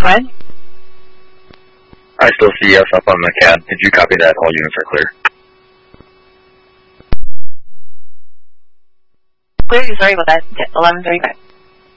Go ahead. I still see us up on the CAD. Did you copy that? All units are clear. Clear, sorry about that. 11:35.